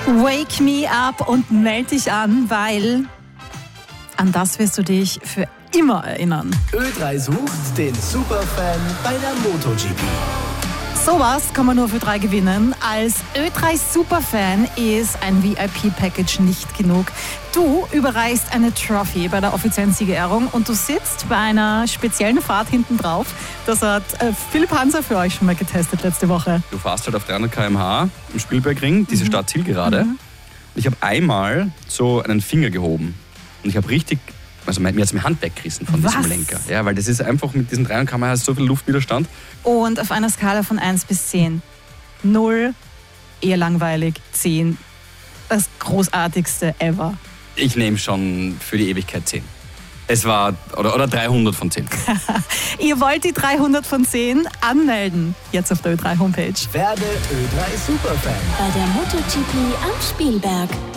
Wake me up und melde dich an, weil an das wirst du dich für immer erinnern. Ö3 sucht den Superfan bei der MotoGP. Sowas kann man nur für 3 gewinnen. Als Ö3 Superfan ist ein VIP-Package nicht genug. Du überreichst eine Trophy bei der offiziellen Siegerehrung und du sitzt bei einer speziellen Fahrt hinten drauf. Das hat Philipp Hanser für euch schon mal getestet letzte Woche. Du fährst halt auf 300 km/h im Spielbergring, diese Startzielgerade. Und ich habe einmal so einen Finger gehoben. Und ich habe richtig, also mir hat es mein Hand weggerissen von diesem Lenker. Ja, weil das ist einfach mit diesen 300 km/h so viel Luftwiderstand. Und auf einer Skala von 1 bis 10. 0, eher langweilig, 10, das großartigste ever. Ich nehme schon für die Ewigkeit 10. Es war, oder 300 von 10. Ihr wollt die 300 von 10 anmelden. Jetzt auf der Ö3 Homepage. Werde Ö3 Superfan. Bei der MotoGP am Spielberg.